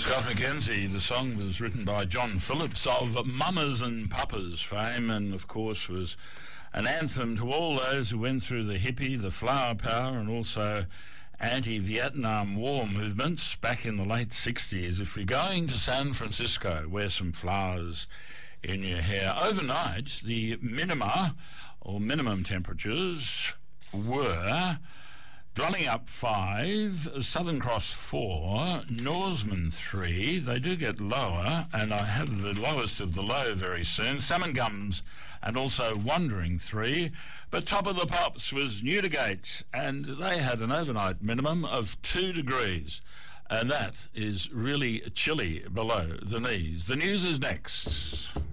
Scott McKenzie. The song was written by John Phillips of Mamas and Papas fame, and of course was an anthem to all those who went through the hippie, the flower power, and also anti-Vietnam War movements back in the late 60s. If you're going to San Francisco, wear some flowers in your hair. Overnight, the minima, or minimum temperatures, were Dwelling up 5, Southern Cross 4, Norseman 3. They do get lower, and I have the lowest of the low very soon. Salmon Gums and also Wandering 3. But top of the pops was Newdigate, and they had an overnight minimum of 2 degrees. And that is really chilly below the knees. The news is next.